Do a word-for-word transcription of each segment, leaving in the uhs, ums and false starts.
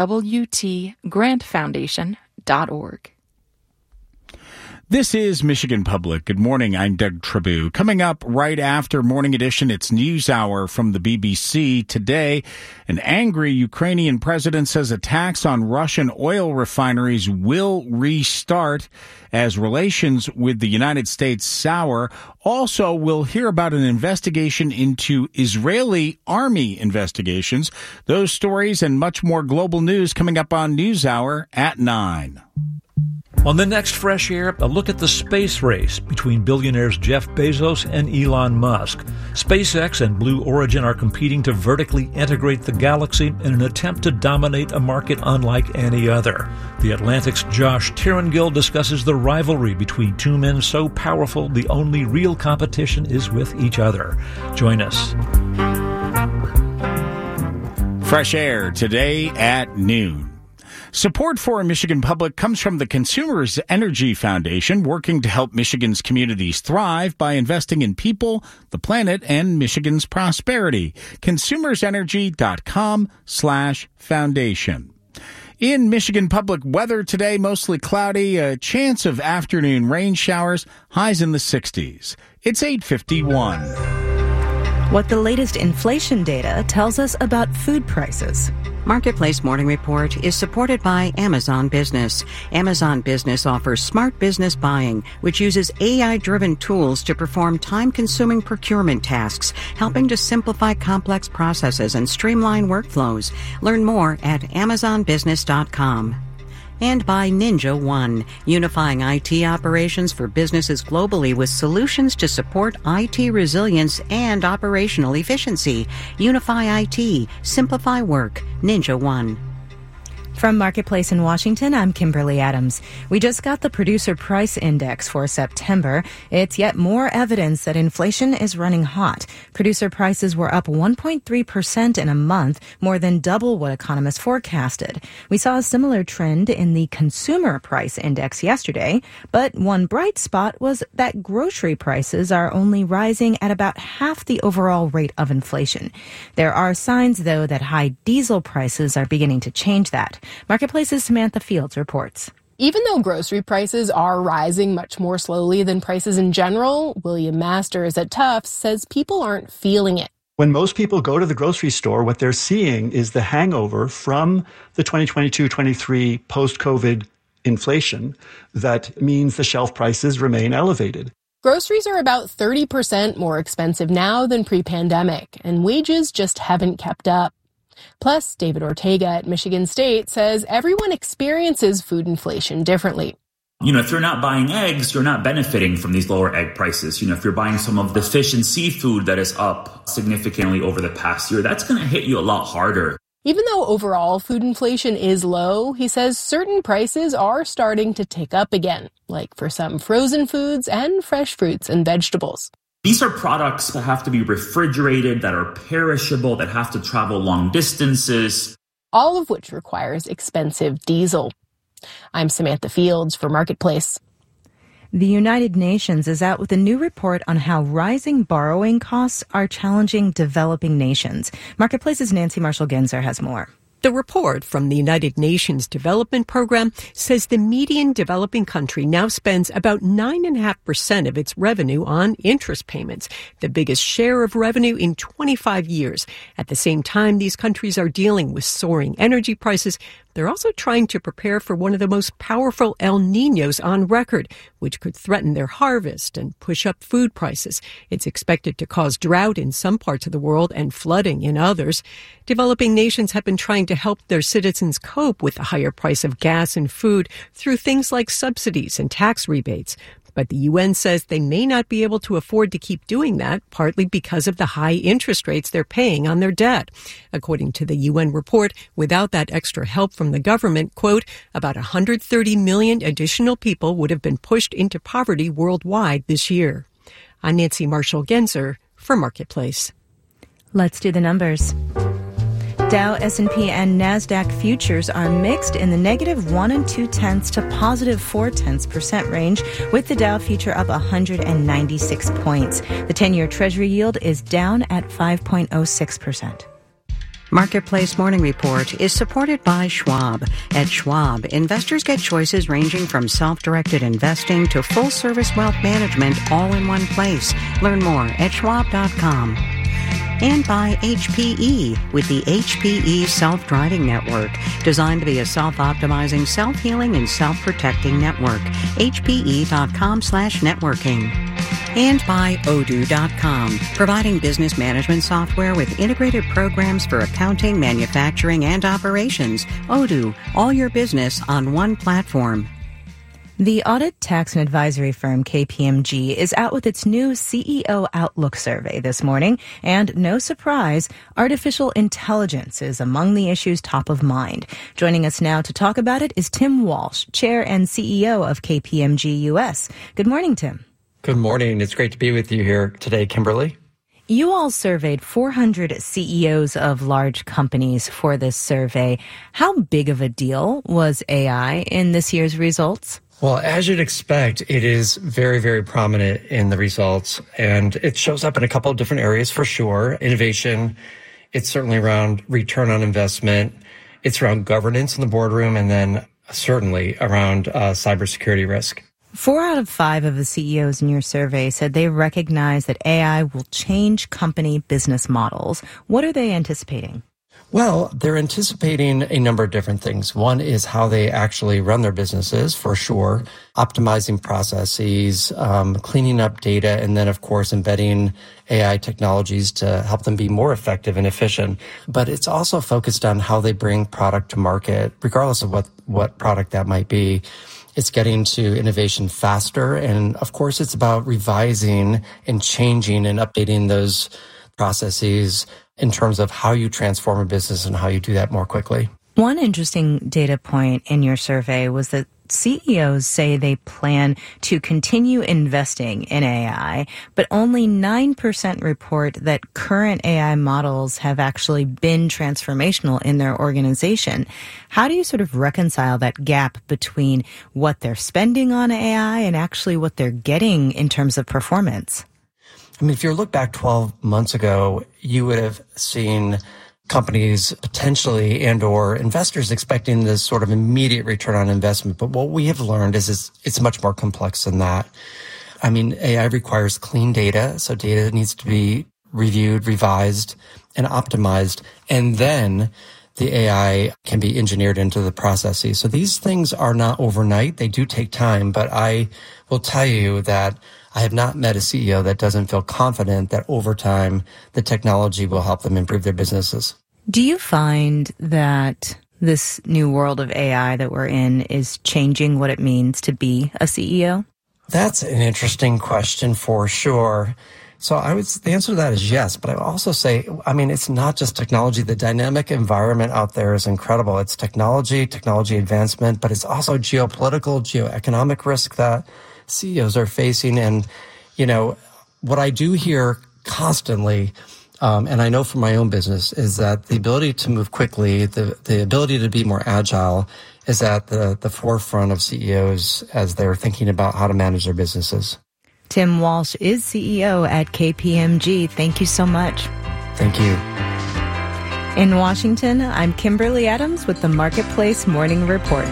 W T grant foundation dot org. This is Michigan Public. Good morning. I'm Doug Trabue. Coming up right after Morning Edition, it's News Hour from the B B C. Today, an angry Ukrainian president says attacks on Russian oil refineries will restart as relations with the United States sour. Also, we'll hear about an investigation into Israeli army investigations. Those stories and much more global news coming up on News Hour at nine. On the next Fresh Air, a look at the space race between billionaires Jeff Bezos and Elon Musk. SpaceX and Blue Origin are competing to vertically integrate the galaxy in an attempt to dominate a market unlike any other. The Atlantic's Josh Tierengill discusses the rivalry between two men so powerful the only real competition is with each other. Join us. Fresh Air today at noon. Support for Michigan Public comes from the Consumers Energy Foundation, working to help Michigan's communities thrive by investing in people, the planet, and Michigan's prosperity. consumersenergy.com slash foundation. In Michigan Public, weather today, mostly cloudy, a chance of afternoon rain showers, highs in the sixties. It's eight fifty-one. What the latest inflation data tells us about food prices. Marketplace Morning Report is supported by Amazon Business. Amazon Business offers smart business buying, which uses A I-driven tools to perform time-consuming procurement tasks, helping to simplify complex processes and streamline workflows. Learn more at amazon business dot com. And by Ninja One, unifying I T operations for businesses globally with solutions to support I T resilience and operational efficiency. Unify I T, simplify work. Ninja One. From Marketplace in Washington, I'm Kimberly Adams. We just got the Producer Price Index for September. It's yet more evidence that inflation is running hot. Producer prices were up one point three percent in a month, more than double what economists forecasted. We saw a similar trend in the Consumer Price Index yesterday, but one bright spot was that grocery prices are only rising at about half the overall rate of inflation. There are signs, though, that high diesel prices are beginning to change that. Marketplace's Samantha Fields reports. Even though grocery prices are rising much more slowly than prices in general, William Masters at Tufts says people aren't feeling it. When most people go to the grocery store, what they're seeing is the hangover from the twenty twenty-two twenty-three post-COVID inflation that means the shelf prices remain elevated. Groceries are about thirty percent more expensive now than pre-pandemic, and wages just haven't kept up. Plus, David Ortega at Michigan State says everyone experiences food inflation differently. You know, if you're not buying eggs, you're not benefiting from these lower egg prices. You know, if you're buying some of the fish and seafood that is up significantly over the past year, that's going to hit you a lot harder. Even though overall food inflation is low, he says certain prices are starting to tick up again, like for some frozen foods and fresh fruits and vegetables. These are products that have to be refrigerated, that are perishable, that have to travel long distances. All of which requires expensive diesel. I'm Samantha Fields for Marketplace. The United Nations is out with a new report on how rising borrowing costs are challenging developing nations. Marketplace's Nancy Marshall-Genzer has more. The report from the United Nations Development Program says the median developing country now spends about nine point five percent of its revenue on interest payments, the biggest share of revenue in twenty-five years. At the same time, these countries are dealing with soaring energy prices. They're also trying to prepare for one of the most powerful El Niños on record, which could threaten their harvest and push up food prices. It's expected to cause drought in some parts of the world and flooding in others. Developing nations have been trying to help their citizens cope with the higher price of gas and food through things like subsidies and tax rebates. But the U N says they may not be able to afford to keep doing that, partly because of the high interest rates they're paying on their debt. According to the U N report, without that extra help from the government, quote, about one hundred thirty million additional people would have been pushed into poverty worldwide this year. I'm Nancy Marshall-Genzer for Marketplace. Let's do the numbers. Dow, S and P, and NASDAQ futures are mixed in the negative one and two tenths to positive four tenths percent range, with the Dow future up one hundred ninety-six points. The ten-year Treasury yield is down at five point oh six percent. Marketplace Morning Report is supported by Schwab. At Schwab, investors get choices ranging from self-directed investing to full-service wealth management all in one place. Learn more at schwab dot com. And by H P E with the H P E Self-Driving Network, designed to be a self-optimizing, self-healing, and self-protecting network. H P E dot com slash networking. And by Odoo dot com, providing business management software with integrated programs for accounting, manufacturing, and operations. Odoo, all your business on one platform. The audit, tax, and advisory firm K P M G is out with its new C E O Outlook survey this morning. And no surprise, artificial intelligence is among the issues top of mind. Joining us now to talk about it is Tim Walsh, Chair and C E O of K P M G U S. Good morning, Tim. Good morning. It's great to be with you here today, Kimberly. You all surveyed four hundred C E Os of large companies for this survey. How big of a deal was A I in this year's results? Well, as you'd expect, it is very, very prominent in the results, and it shows up in a couple of different areas for sure. Innovation, it's certainly around return on investment. It's around governance in the boardroom, and then certainly around uh, cybersecurity risk. Four out of five of the C E Os in your survey said they recognize that A I will change company business models. What are they anticipating? Well, they're anticipating a number of different things. One is how they actually run their businesses, for sure, optimizing processes, um, cleaning up data, and then, of course, embedding A I technologies to help them be more effective and efficient. But it's also focused on how they bring product to market, regardless of what, what product that might be. It's getting to innovation faster. And, of course, it's about revising and changing and updating those processes in terms of how you transform a business and how you do that more quickly. One interesting data point in your survey was that C E Os say they plan to continue investing in A I, but only nine percent report that current A I models have actually been transformational in their organization. How do you sort of reconcile that gap between what they're spending on A I and actually what they're getting in terms of performance? I mean, if you look back twelve months ago, you would have seen companies potentially and or investors expecting this sort of immediate return on investment. But what we have learned is it's, it's much more complex than that. I mean, A I requires clean data. So data needs to be reviewed, revised, and optimized. And then the A I can be engineered into the processes. So these things are not overnight. They do take time. But I will tell you that I have not met a C E O that doesn't feel confident that over time, the technology will help them improve their businesses. Do you find that this new world of A I that we're in is changing what it means to be a C E O? That's an interesting question for sure. So I would, the answer to that is yes, but I would also say, I mean, it's not just technology. The dynamic environment out there is incredible. It's technology, technology advancement, but it's also geopolitical, geoeconomic risk that C E Os are facing. And, you know, what I do hear constantly, um, and I know from my own business, is that the ability to move quickly, the, the ability to be more agile is at the, the forefront of C E Os as they're thinking about how to manage their businesses. Tim Walsh is C E O at K P M G. Thank you so much. Thank you. In Washington, I'm Kimberly Adams with the Marketplace Morning Report.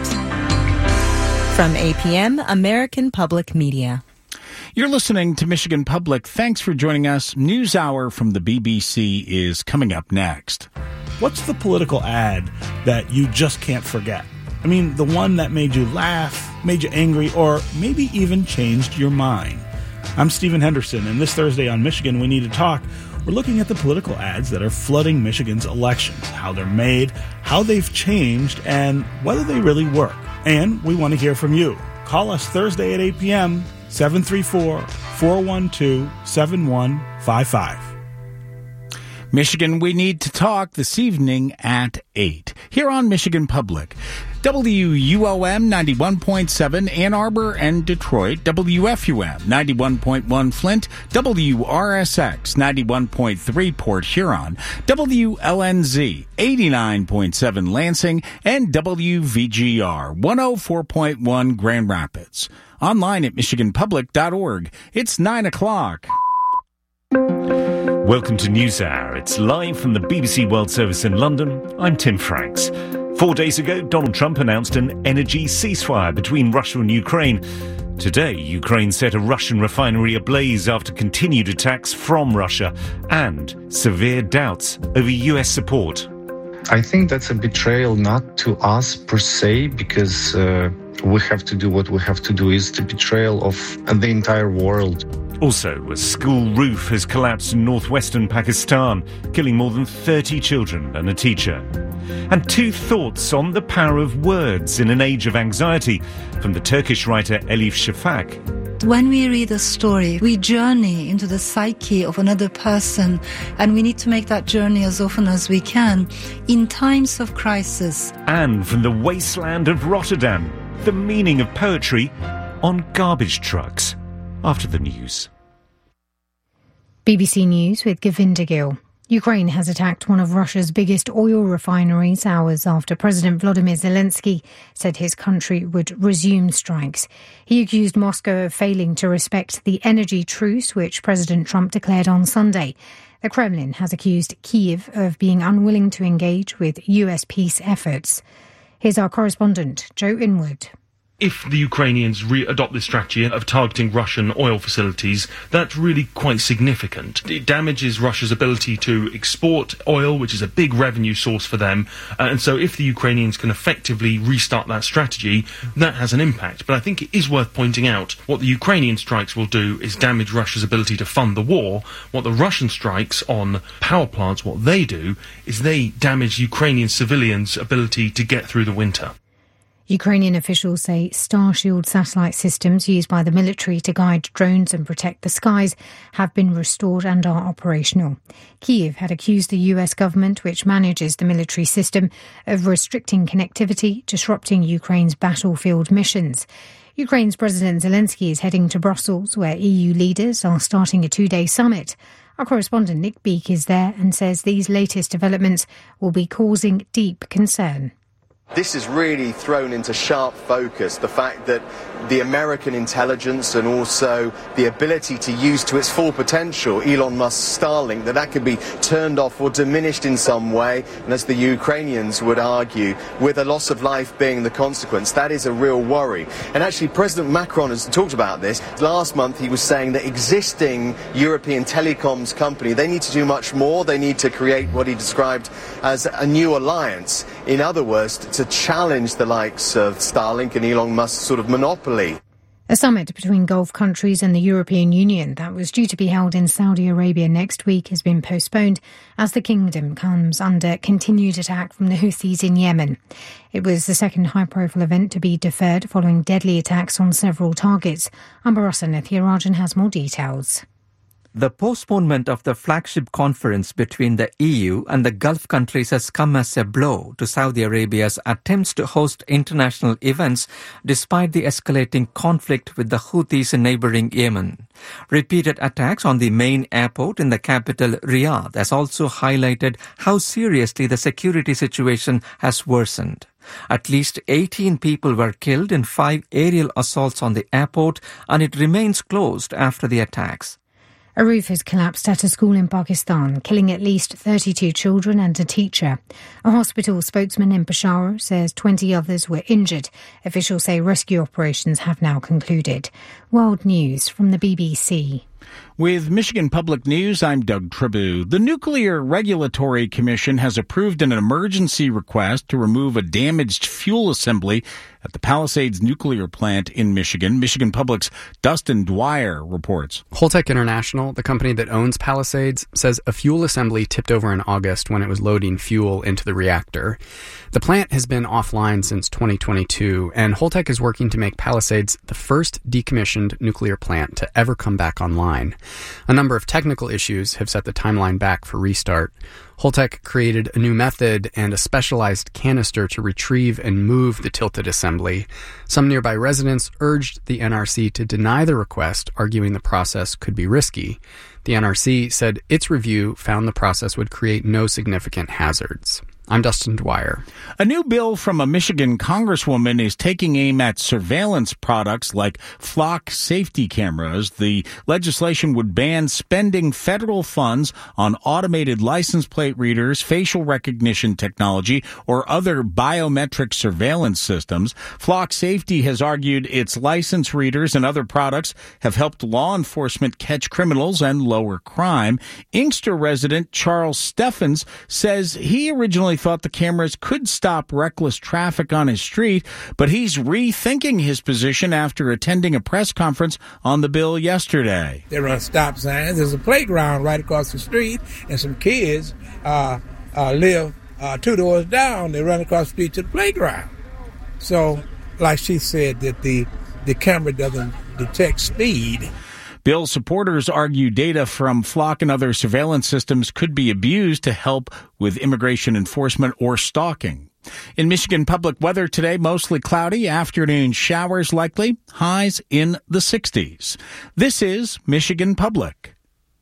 From A P M, American Public Media. You're listening to Michigan Public. Thanks for joining us. NewsHour from the B B C is coming up next. What's the political ad that you just can't forget? I mean, the one that made you laugh, made you angry, or maybe even changed your mind. I'm Stephen Henderson, and this Thursday on Michigan We Need to Talk, we're looking at the political ads that are flooding Michigan's elections, how they're made, how they've changed, and whether they really work. And we want to hear from you. Call us Thursday at eight p.m., seven three four, four one two, seven one five five. Michigan We Need to Talk this evening at eight. Here on Michigan Public. W U O M ninety-one point seven Ann Arbor and Detroit, W F U M ninety-one point one Flint, W R S X ninety-one point three Port Huron, W L N Z eighty-nine point seven Lansing, and W V G R one oh four point one Grand Rapids. Online at michigan public dot org. It's nine o'clock. Welcome to NewsHour. It's live from the B B C World Service in London. I'm Tim Franks. Four days ago, Donald Trump announced an energy ceasefire between Russia and Ukraine. Today, Ukraine set a Russian refinery ablaze after continued attacks from Russia and severe doubts over U S support. I think that's a betrayal not to us per se, because uh, we have to do what we have to do. Is the betrayal of the entire world. Also, a school roof has collapsed in northwestern Pakistan, killing more than thirty children and a teacher. And two thoughts on the power of words in an age of anxiety from the Turkish writer Elif Shafak. When we read a story, we journey into the psyche of another person, and we need to make that journey as often as we can in times of crisis. And from the wasteland of Rotterdam, the meaning of poetry on garbage trucks. After the news. B B C News with Govinda Gill. Ukraine has attacked one of Russia's biggest oil refineries hours after President Volodymyr Zelensky said his country would resume strikes. He accused Moscow of failing to respect the energy truce which President Trump declared on Sunday. The Kremlin has accused Kyiv of being unwilling to engage with U S peace efforts. Here's our correspondent, Joe Inwood. If the Ukrainians re- adopt this strategy of targeting Russian oil facilities, that's really quite significant. It damages Russia's ability to export oil, which is a big revenue source for them. Uh, and so if the Ukrainians can effectively restart that strategy, that has an impact. But I think it is worth pointing out what the Ukrainian strikes will do is damage Russia's ability to fund the war. What the Russian strikes on power plants, what they do is they damage Ukrainian civilians' ability to get through the winter. Ukrainian officials say Starshield satellite systems used by the military to guide drones and protect the skies have been restored and are operational. Kyiv had accused the U S government, which manages the military system, of restricting connectivity, disrupting Ukraine's battlefield missions. Ukraine's President Zelensky is heading to Brussels, where E U leaders are starting a two-day summit. Our correspondent Nick Beake is there and says these latest developments will be causing deep concern. This has really thrown into sharp focus the fact that the American intelligence and also the ability to use to its full potential Elon Musk's Starlink, that that could be turned off or diminished in some way. And as the Ukrainians would argue, with a loss of life being the consequence, that is a real worry. And actually, President Macron has talked about this. Last month, he was saying that existing European telecoms company, they need to do much more. They need to create what he described as a new alliance. In other words, to challenge the likes of Starlink and Elon Musk's sort of monopoly. A summit between Gulf countries and the European Union that was due to be held in Saudi Arabia next week has been postponed as the kingdom comes under continued attack from the Houthis in Yemen. It was the second high-profile event to be deferred following deadly attacks on several targets. Ambarasa Nithya has more details. The postponement of the flagship conference between the E U and the Gulf countries has come as a blow to Saudi Arabia's attempts to host international events despite the escalating conflict with the Houthis in neighboring Yemen. Repeated attacks on the main airport in the capital, Riyadh, has also highlighted how seriously the security situation has worsened. At least eighteen people were killed in five aerial assaults on the airport, and it remains closed after the attacks. A roof has collapsed at a school in Pakistan, killing at least thirty-two children and a teacher. A hospital spokesman in Peshawar says twenty others were injured. Officials say rescue operations have now concluded. World News from the B B C. With Michigan Public News, I'm Doug Tribou. The Nuclear Regulatory Commission has approved an emergency request to remove a damaged fuel assembly at the Palisades nuclear plant in Michigan. Michigan Public's Dustin Dwyer reports. Holtec International, the company that owns Palisades, says a fuel assembly tipped over in August when it was loading fuel into the reactor. The plant has been offline since twenty twenty-two, and Holtec is working to make Palisades the first decommissioned nuclear plant to ever come back online. A number of technical issues have set the timeline back for restart. Holtec created a new method and a specialized canister to retrieve and move the tilted assembly. Some nearby residents urged the N R C to deny the request, arguing the process could be risky. The N R C said its review found the process would create no significant hazards. I'm Dustin Dwyer. A new bill from a Michigan congresswoman is taking aim at surveillance products like flock safety cameras. The legislation would ban spending federal funds on automated license plate readers, facial recognition technology, or other biometric surveillance systems. Flock Safety has argued its license readers and other products have helped law enforcement catch criminals and lower crime. Inkster resident Charles Steffens says he originally thought the cameras could stop reckless traffic on his street, but he's rethinking his position after attending a press conference on the bill yesterday. They run stop signs. There's a playground right across the street, and some kids uh, uh, live uh, two doors down. They run across the street to the playground. So, like she said, that the, the camera doesn't detect speed. Bill supporters argue data from Flock and other surveillance systems could be abused to help with immigration enforcement or stalking. In Michigan, public weather today, mostly cloudy, afternoon showers likely, highs in the sixties. This is Michigan Public.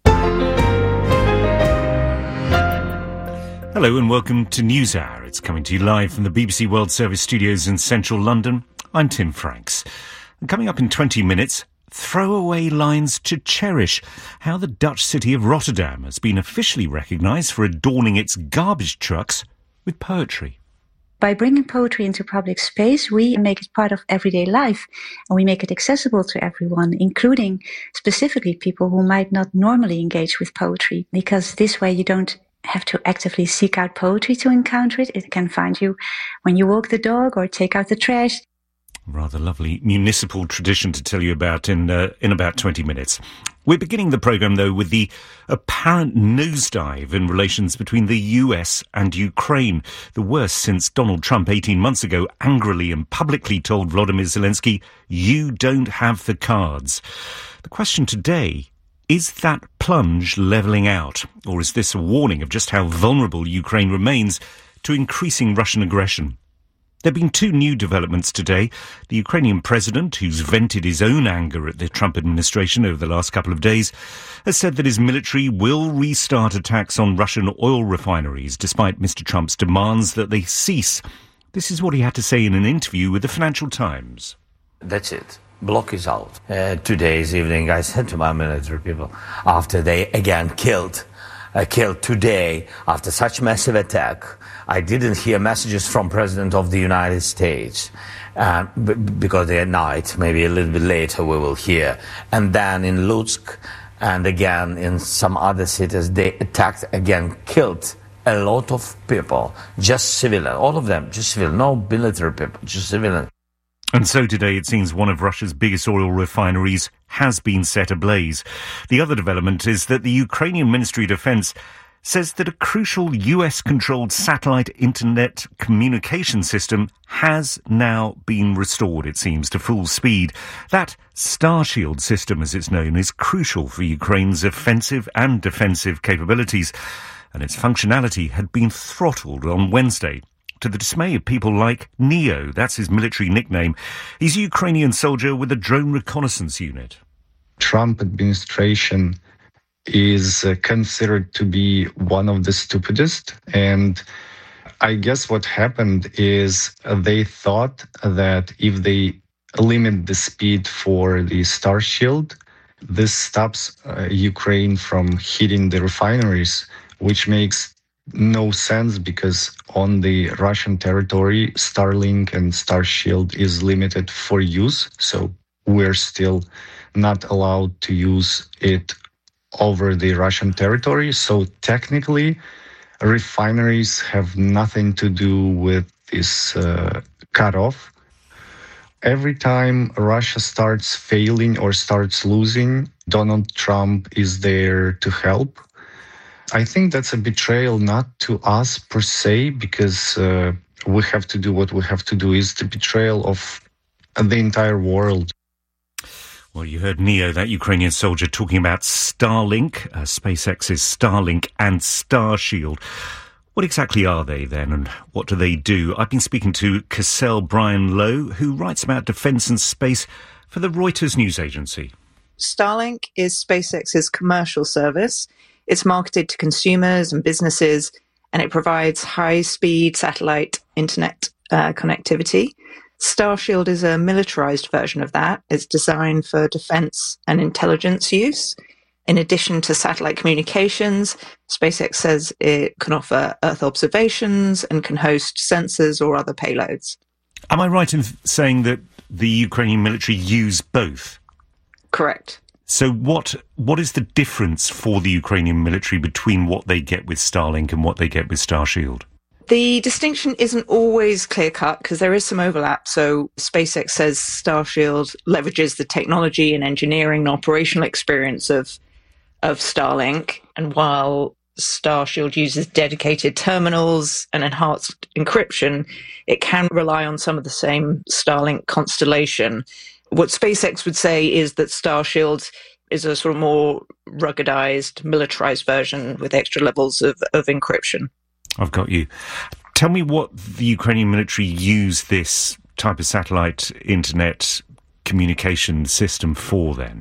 Hello and welcome to NewsHour. It's coming to you live from the B B C World Service studios in central London. I'm Tim Franks. And coming up in twenty minutes, throwaway lines to cherish. How the Dutch city of Rotterdam has been officially recognised for adorning its garbage trucks with poetry. By bringing poetry into public space, we make it part of everyday life and we make it accessible to everyone, including specifically people who might not normally engage with poetry, because this way you don't have to actively seek out poetry to encounter it. It can find you when you walk the dog or take out the trash. Rather lovely municipal tradition to tell you about in uh, in about twenty minutes. We're beginning the programme, though, with the apparent nosedive in relations between the U S and Ukraine, the worst since Donald Trump eighteen months ago angrily and publicly told Volodymyr Zelensky, "You don't have the cards." The question today, is that plunge levelling out, or is this a warning of just how vulnerable Ukraine remains to increasing Russian aggression? There have been two new developments today. The Ukrainian president, who's vented his own anger at the Trump administration over the last couple of days, has said that his military will restart attacks on Russian oil refineries, despite Mister Trump's demands that they cease. This is what he had to say in an interview with the Financial Times. That's it. Block is out. Uh, today's evening, I said to my military people, after they again killed, uh, killed today, after such massive attack, I didn't hear messages from President of the United States, uh, b- because at night, maybe a little bit later, we will hear. And then in Lutsk and again in some other cities, they attacked again, killed a lot of people, just civilian, all of them, just civilian, no military people, just civilian. And so today it seems one of Russia's biggest oil refineries has been set ablaze. The other development is that the Ukrainian Ministry of Defense says that a crucial U S-controlled satellite internet communication system has now been restored, it seems, to full speed. That Starshield system, as it's known, is crucial for Ukraine's offensive and defensive capabilities, and its functionality had been throttled on Wednesday, to the dismay of people like Neo. That's his military nickname. He's a Ukrainian soldier with a drone reconnaissance unit. Trump administration is uh, considered to be one of the stupidest. And I guess what happened is uh, they thought that if they limit the speed for the Starshield, this stops uh, Ukraine from hitting the refineries, which makes no sense because on the Russian territory, Starlink and Starshield is limited for use. So we're still not allowed to use it over the Russian territory. So technically, refineries have nothing to do with this uh, cutoff. Every time Russia starts failing or starts losing, Donald Trump is there to help. I think that's a betrayal not to us per se, because uh, we have to do what we have to do. Is the betrayal of the entire world. Well, you heard Neo, that Ukrainian soldier, talking about Starlink, uh, SpaceX's Starlink and Starshield. What exactly are they then, and what do they do? I've been speaking to Cassel Brian Lowe, who writes about defence and space for the Reuters news agency. Starlink is SpaceX's commercial service. It's marketed to consumers and businesses, and it provides high-speed satellite internet uh, connectivity. Starshield is a militarized version of that. It's designed for defense and intelligence use. In addition to satellite communications, SpaceX says it can offer Earth observations and can host sensors or other payloads. Am I right in saying that the Ukrainian military use both? Correct. So what what is the difference for the Ukrainian military between what they get with Starlink and what they get with Starshield? The distinction isn't always clear-cut because there is some overlap. So SpaceX says Starshield leverages the technology and engineering and operational experience of of Starlink, and while Starshield uses dedicated terminals and enhanced encryption, it can rely on some of the same Starlink constellation. What SpaceX would say is that Starshield is a sort of more ruggedized, militarized version with extra levels of, of encryption. I've got you. Tell me what the Ukrainian military use this type of satellite internet communication system for then.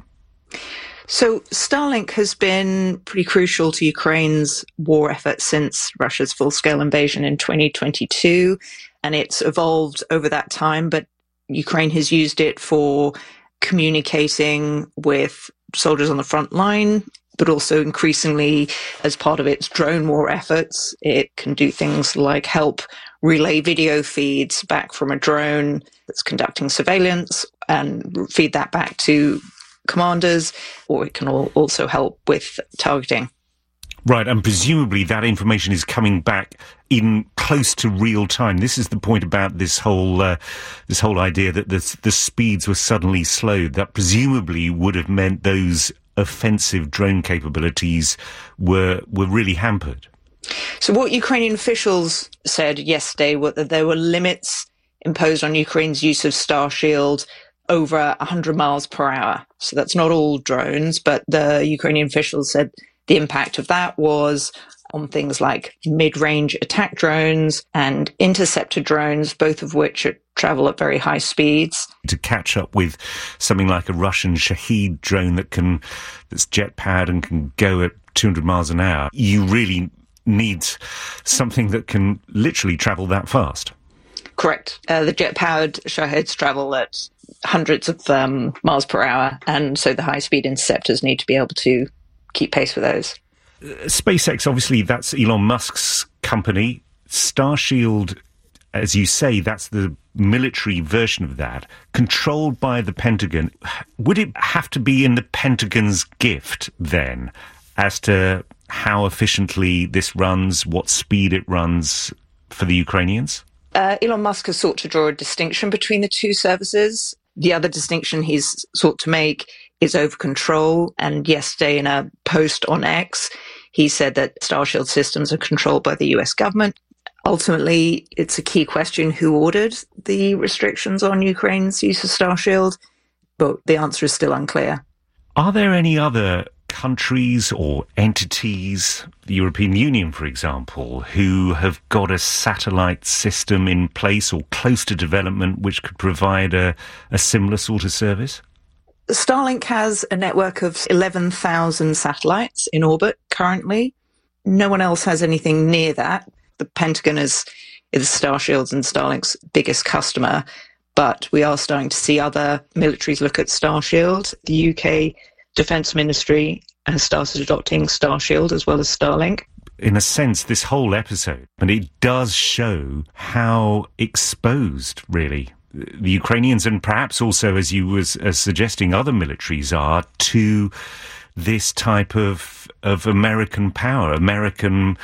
So Starlink has been pretty crucial to Ukraine's war effort since Russia's full-scale invasion in twenty twenty-two, and it's evolved over that time, but Ukraine has used it for communicating with soldiers on the front line, but also increasingly as part of its drone war efforts. It can do things like help relay video feeds back from a drone that's conducting surveillance and feed that back to commanders, or it can also help with targeting. Right, and presumably that information is coming back in close to real time. This is the point about this whole uh, this whole idea that the, the speeds were suddenly slowed. That presumably would have meant those offensive drone capabilities were were really hampered. So what Ukrainian officials said yesterday was that there were limits imposed on Ukraine's use of Starshield over one hundred miles per hour. So that's not all drones, but the Ukrainian officials said the impact of that was on things like mid-range attack drones and interceptor drones, both of which travel at very high speeds. To catch up with something like a Russian Shahed drone that can that's jet-powered and can go at two hundred miles an hour, you really need something that can literally travel that fast. Correct. Uh, the jet-powered Shaheds travel at hundreds of um, miles per hour, and so the high-speed interceptors need to be able to keep pace with those. Uh, SpaceX, obviously, that's Elon Musk's company. Starshield, as you say, that's the military version of that, controlled by the Pentagon. Would it have to be in the Pentagon's gift, then, as to how efficiently this runs, what speed it runs for the Ukrainians? Uh, Elon Musk has sought to draw a distinction between the two services. The other distinction he's sought to make is over control. And yesterday in a post on X, he said that Starshield systems are controlled by the U S government. Ultimately, it's a key question who ordered the restrictions on Ukraine's use of Starshield, but the answer is still unclear. Are there any other countries or entities, the European Union, for example, who have got a satellite system in place or close to development which could provide a, a similar sort of service? Starlink has a network of eleven thousand satellites in orbit currently. No one else has anything near that. The Pentagon is, is Starshield's and Starlink's biggest customer, but we are starting to see other militaries look at Starshield. The U K Defence Ministry has started adopting Starshield as well as Starlink. In a sense, this whole episode, and it does show how exposed, really, the Ukrainians and perhaps also, as you was uh, suggesting, other militaries are to this type of of American power, American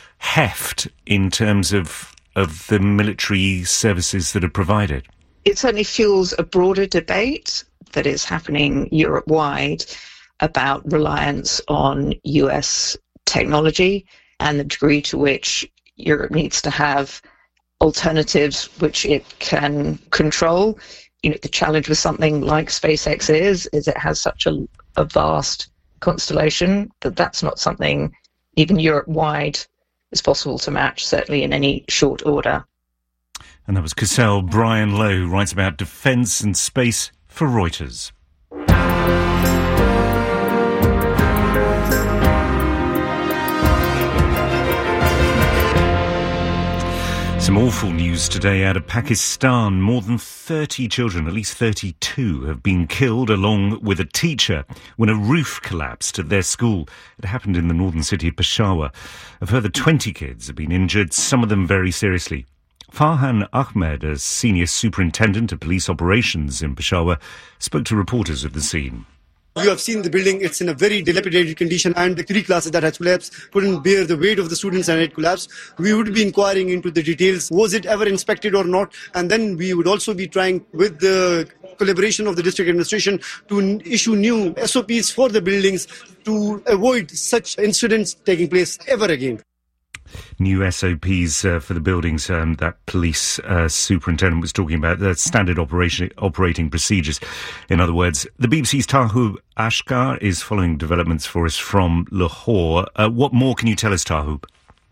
heft in terms of of the military services that are provided. It certainly fuels a broader debate that is happening Europe-wide about reliance on U S technology and the degree to which Europe needs to have alternatives which it can control. You know, the challenge with something like SpaceX is, is it has such a, a vast constellation that that's not something even Europe-wide is possible to match, certainly in any short order. And that was Cassel Brian Lowe, who writes about defence and space for Reuters. Some awful news today out of Pakistan. More than thirty children, at least thirty-two, have been killed along with a teacher when a roof collapsed at their school. It happened in the northern city of Peshawar. A further twenty kids have been injured, some of them very seriously. Farhan Ahmed, a senior superintendent of police operations in Peshawar, spoke to reporters of the scene. You have seen the building, it's in a very dilapidated condition, and the three classes that has collapsed couldn't bear the weight of the students and it collapsed. We would be inquiring into the details, was it ever inspected or not, and then we would also be trying with the collaboration of the district administration to n- issue new S O Ps for the buildings to avoid such incidents taking place ever again. New S O Ps uh, for the buildings um, that police uh, superintendent was talking about, the standard operation, operating procedures. In other words, the B B C's Tahub Ashkar is following developments for us from Lahore. Uh, what more can you tell us, Tahub?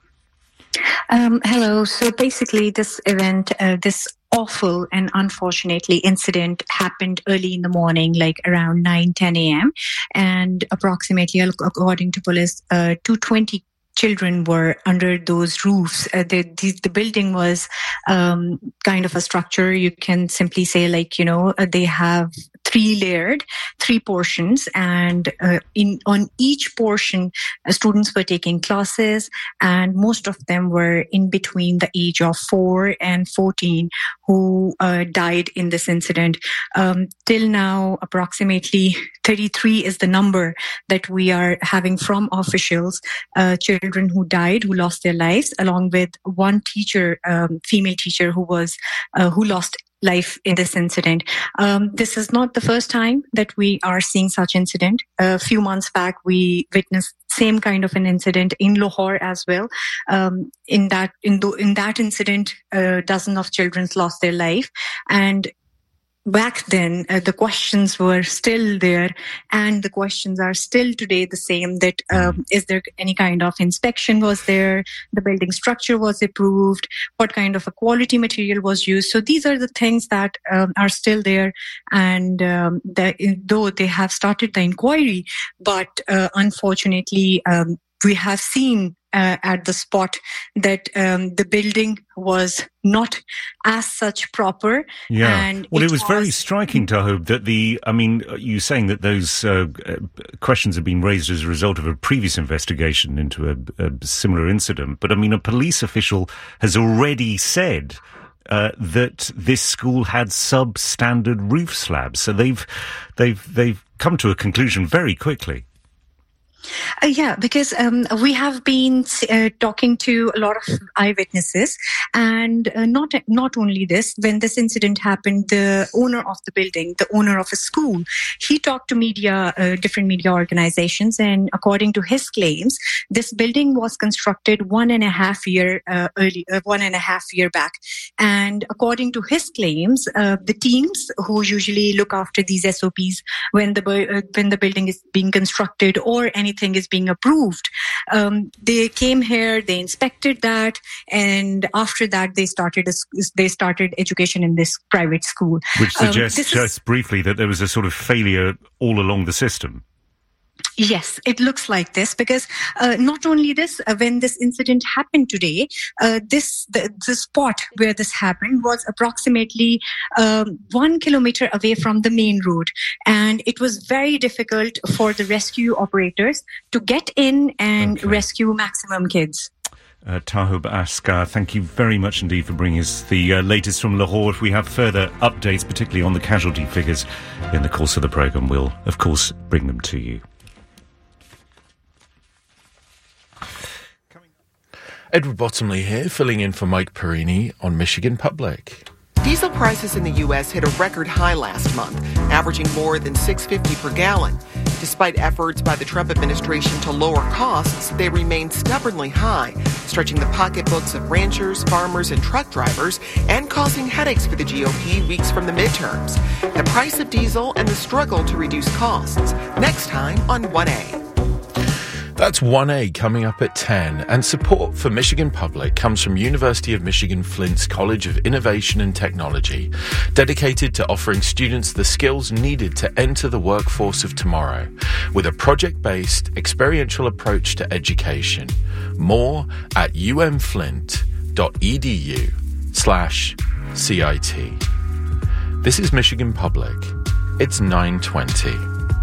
Um, hello. So basically this event, uh, this awful and unfortunately incident happened early in the morning, like around nine, ten a.m. And approximately, according to police, uh, two hundred twenty children were under those roofs. Uh, the, the the building was um, kind of a structure. You can simply say, like, you know, uh, they have three layered, three portions, and uh, in on each portion, uh, students were taking classes, and most of them were in between the age of four and fourteen who uh, died in this incident. Um, till now, approximately thirty-three is the number that we are having from officials, uh, children who died, who lost their lives, along with one teacher, um, female teacher who was uh, who lost life in this incident. Um, this is not the first time that we are seeing such incident. A few months back, we witnessed same kind of an incident in Lahore as well. Um, in that in, th- in that incident, a dozen of children lost their life, and back then, uh, the questions were still there, and the questions are still today the same, that um, is there any kind of inspection was there, the building structure was approved, what kind of a quality material was used. So these are the things that um, are still there, and um, the, though they have started the inquiry, but uh, unfortunately um, we have seen Uh, at the spot that um, the building was not as such proper. Yeah. And well, it, it was, was very striking, Tahub, that the, I mean, you saying that those uh, questions have been raised as a result of a previous investigation into a, a similar incident. But I mean, a police official has already said Uh, that this school had substandard roof slabs, so they've they've they've come to a conclusion very quickly. Uh, yeah, because um, we have been uh, talking to a lot of eyewitnesses, and uh, not not only this. When this incident happened, the owner of the building, the owner of a school, he talked to media, uh, different media organizations, and according to his claims, this building was constructed one and a half year uh, early, uh, one and a half year back. And according to his claims, uh, the teams who usually look after these S O Ps when the uh, when the building is being constructed or any Anything is being approved. Um, they came here, they inspected that, and after that, they started a, they started education in this private school. Which suggests, um, just is, briefly, that there was a sort of failure all along the system. Yes, it looks like this, because uh, not only this, uh, when this incident happened today, uh, this the, the spot where this happened was approximately um, one kilometer away from the main road, and it was very difficult for the rescue operators to get in and okay. rescue maximum kids. Uh, Tahub Ashkar, thank you very much indeed for bringing us the uh, latest from Lahore. If we have further updates, particularly on the casualty figures in the course of the programme, we'll, of course, bring them to you. Edward Bottomley here, filling in for Mike Perini on Michigan Public. Diesel prices in the U S hit a record high last month, averaging more than six dollars and fifty cents per gallon. Despite efforts by the Trump administration to lower costs, they remain stubbornly high, stretching the pocketbooks of ranchers, farmers, and truck drivers, and causing headaches for the G O P weeks from the midterms. The price of diesel and the struggle to reduce costs. Next time on one A. That's one A coming up at ten, and support for Michigan Public comes from University of Michigan Flint's College of Innovation and Technology, dedicated to offering students the skills needed to enter the workforce of tomorrow, with a project-based, experiential approach to education. More at u m flint dot e d u. slash CIT. This is Michigan Public. It's nine twenty.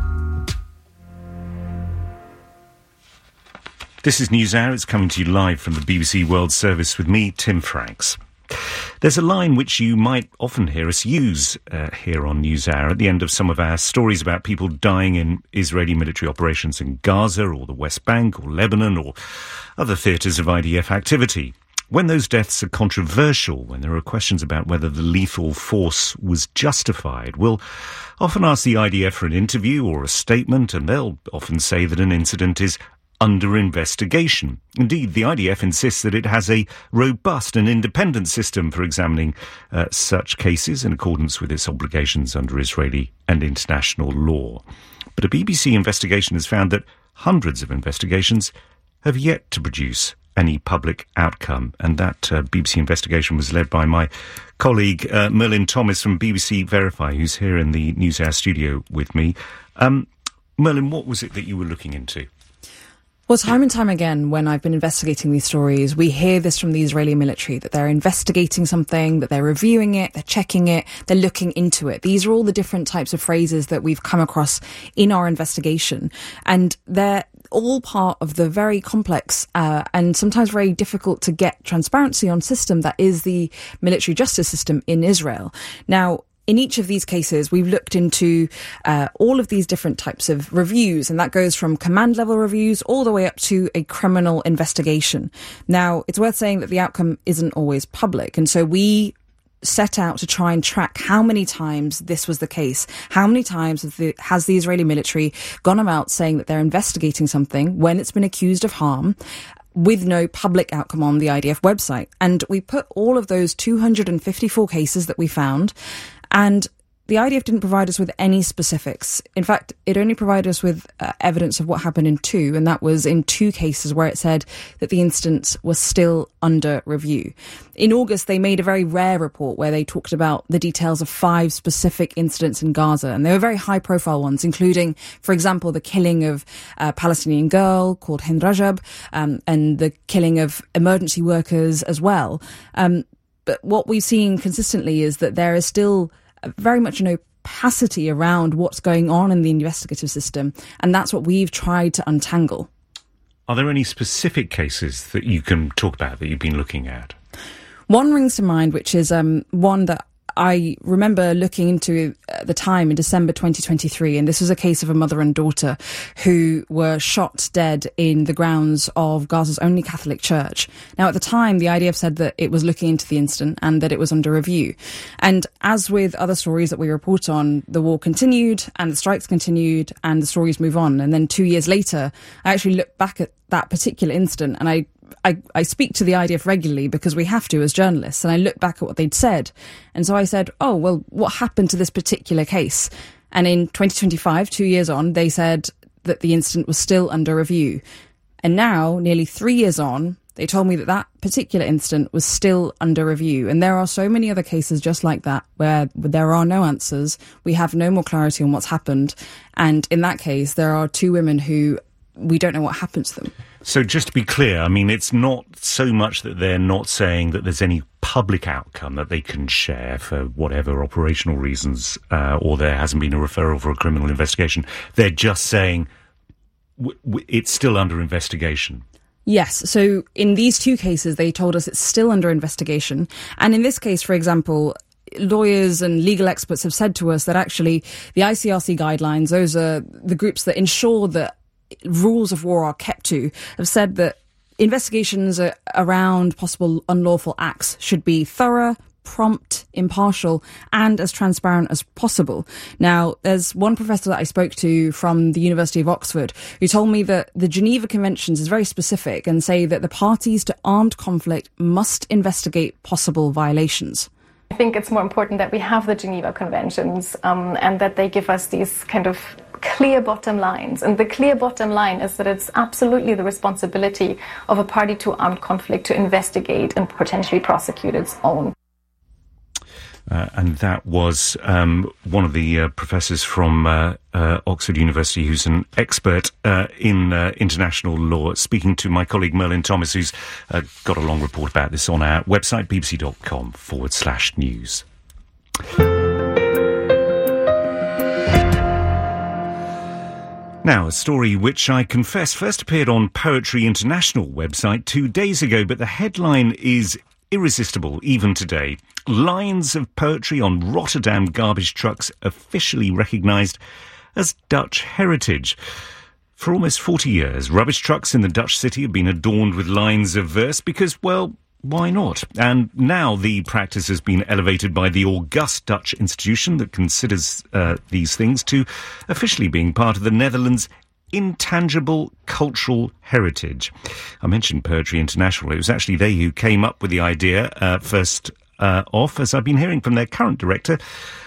This is NewsHour. It's coming to you live from the B B C World Service with me, Tim Franks. There's a line which you might often hear us use uh, here on NewsHour at the end of some of our stories about people dying in Israeli military operations in Gaza or the West Bank or Lebanon or other theatres of I D F activity. When those deaths are controversial, when there are questions about whether the lethal force was justified, we'll often ask the I D F for an interview or a statement, and they'll often say that an incident is under investigation. Indeed, the I D F insists that it has a robust and independent system for examining uh, such cases in accordance with its obligations under Israeli and international law. But a B B C investigation has found that hundreds of investigations have yet to produce any public outcome, and that uh, B B C investigation was led by my colleague uh, Merlin Thomas from B B C Verify, who's here in the NewsHour studio with me. Um, Merlin, what was it that you were looking into? Well, time and time again, when I've been investigating these stories, we hear this from the Israeli military, that they're investigating something, that they're reviewing it, they're checking it, they're looking into it. These are all the different types of phrases that we've come across in our investigation. And they're all part of the very complex uh, and sometimes very difficult to get transparency on system that is the military justice system in Israel. Now, in each of these cases, we've looked into uh, all of these different types of reviews, and that goes from command level reviews all the way up to a criminal investigation. Now, it's worth saying that the outcome isn't always public, and so we set out to try and track how many times this was the case. How many times has the, has the Israeli military gone about saying that they're investigating something when it's been accused of harm, with no public outcome on the I D F website. And we put all of those two hundred fifty-four cases that we found, and the I D F didn't provide us with any specifics. In fact, it only provided us with uh, evidence of what happened in two, and that was in two cases where it said that the incident was still under review. In August, they made a very rare report where they talked about the details of five specific incidents in Gaza, and they were very high-profile ones, including, for example, the killing of a Palestinian girl called Hind Rajab, um, and the killing of emergency workers as well. Um, but what we've seen consistently is that there is still very much an opacity around what's going on in the investigative system, and that's what we've tried to untangle. Are there any specific cases that you can talk about that you've been looking at? One rings to mind, which is um, one that I remember looking into at the time in December twenty twenty-three, and this was a case of a mother and daughter who were shot dead in the grounds of Gaza's only Catholic church. Now, at the time, the I D F said that it was looking into the incident and that it was under review. And as with other stories that we report on, the war continued and the strikes continued and the stories move on. And then two years later, I actually look back at that particular incident, and I I, I speak to the I D F regularly because we have to as journalists, and I look back at what they'd said. And so I said, oh, well, what happened to this particular case? And in twenty twenty-five, two years on, they said that the incident was still under review. And now, nearly three years on, they told me that that particular incident was still under review. And there are so many other cases just like that where there are no answers. We have no more clarity on what's happened. And in that case, there are two women who we don't know what happened to them. So just to be clear, I mean, it's not so much that they're not saying that there's any public outcome that they can share for whatever operational reasons, uh, or there hasn't been a referral for a criminal investigation. They're just saying w- w- it's still under investigation. Yes. So in these two cases, they told us it's still under investigation. And in this case, for example, lawyers and legal experts have said to us that actually the I C R C guidelines, those are the groups that ensure that rules of war are kept to, have said that investigations around possible unlawful acts should be thorough, prompt, impartial, and as transparent as possible. Now, there's one professor that I spoke to from the University of Oxford who told me that the Geneva Conventions is very specific and say that the parties to armed conflict must investigate possible violations. I think it's more important that we have the Geneva Conventions um, and that they give us these kind of clear bottom lines. And the clear bottom line is that it's absolutely the responsibility of a party to armed conflict to investigate and potentially prosecute its own. Uh, and that was um, one of the uh, professors from uh, uh, Oxford University who's an expert uh, in uh, international law, speaking to my colleague Merlin Thomas, who's uh, got a long report about this on our website, bbc.com forward slash news. Now, a story which I confess first appeared on Poetry International website two days ago, but the headline is irresistible even today. Lines of poetry on Rotterdam garbage trucks officially recognised as Dutch heritage. For almost forty years, rubbish trucks in the Dutch city have been adorned with lines of verse because, well, why not? And now the practice has been elevated by the august Dutch institution that considers uh, these things to officially being part of the Netherlands' intangible cultural heritage. I mentioned Poetry International. It was actually they who came up with the idea uh, first uh, off, as I've been hearing from their current director,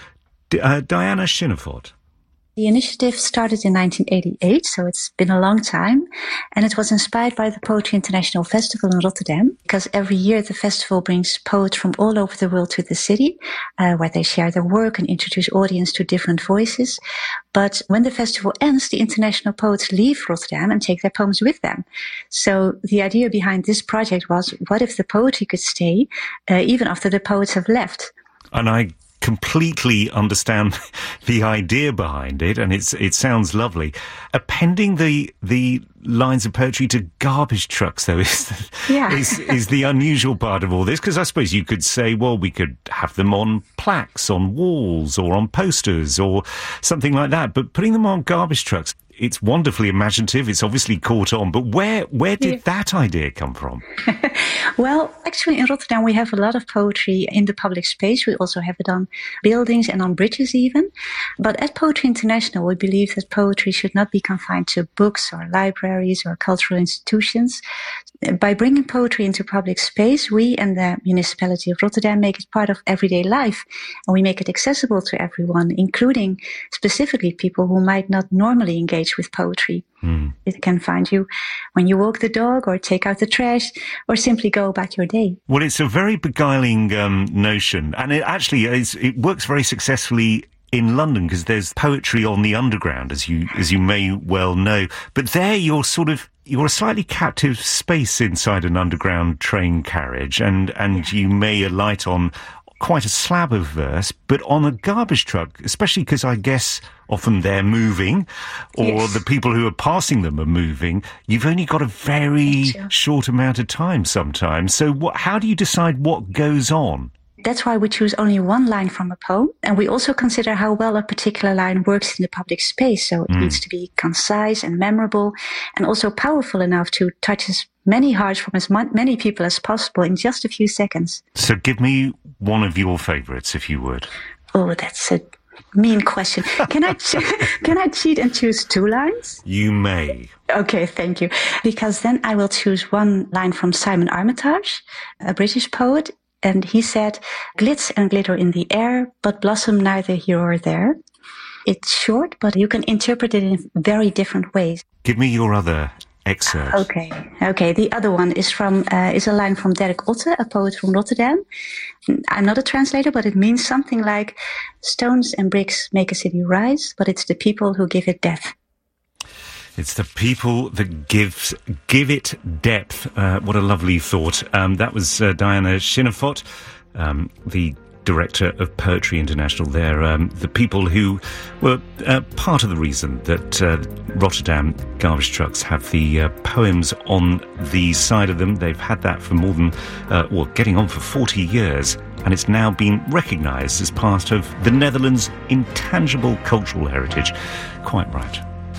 D- uh, Diana Schinnefort. The initiative started in nineteen eighty-eight, so it's been a long time, and it was inspired by the Poetry International Festival in Rotterdam, because every year the festival brings poets from all over the world to the city, uh, where they share their work and introduce audience to different voices. But when the festival ends, the international poets leave Rotterdam and take their poems with them. So the idea behind this project was, what if the poetry could stay, uh, even after the poets have left? And I completely understand the idea behind it, and it's it sounds lovely. Appending the the lines of poetry to garbage trucks, though, is yeah. is, is the unusual part of all this, because I suppose you could say, well, we could have them on plaques, on walls, or on posters, or something like that, but putting them on garbage trucks, it's wonderfully imaginative. It's obviously caught on. But where where did yeah. that idea come from? Well, actually, in Rotterdam, we have a lot of poetry in the public space. We also have it on buildings and on bridges even. But at Poetry International, we believe that poetry should not be confined to books or libraries or cultural institutions. By bringing poetry into public space, we and the municipality of Rotterdam make it part of everyday life. And we make it accessible to everyone, including specifically people who might not normally engage with poetry. Mm. It can find you when you walk the dog or take out the trash or simply go about your day. Well, it's a very beguiling um, notion, and it actually is, it works very successfully in London because there's poetry on the underground, as you as you may well know. But there you're sort of you're a slightly captive space inside an underground train carriage, and and you may alight on quite a slab of verse, but on a garbage truck, especially because I guess often they're moving, or yes. the people who are passing them are moving, you've only got a very short amount of time sometimes. So what, how do you decide what goes on? That's why we choose only one line from a poem. And we also consider how well a particular line works in the public space. So it mm. needs to be concise and memorable, and also powerful enough to touch as many hearts from as many people as possible in just a few seconds. So give me one of your favourites, if you would. Oh, that's a mean question. Can I ch- can I cheat and choose two lines? You may. Okay, thank you. Because then I will choose one line from Simon Armitage, a British poet. And he said, "Glitz and glitter in the air, but blossom neither here or there." It's short, but you can interpret it in very different ways. Give me your other excerpt. Okay, okay. The other one is from uh, is a line from Dirk Otte, a poet from Rotterdam. I'm not a translator, but it means something like, "Stones and bricks make a city rise, but it's the people who give it depth." It's the people that gives give it depth. Uh, what a lovely thought. Um, that was uh, Diana Schinnefort, um, the director of Poetry International there. Um, the people who were uh, part of the reason that uh, Rotterdam garbage trucks have the uh, poems on the side of them. They've had that for more than, uh, well, getting on for forty years. And it's now been recognised as part of the Netherlands' intangible cultural heritage. Quite right.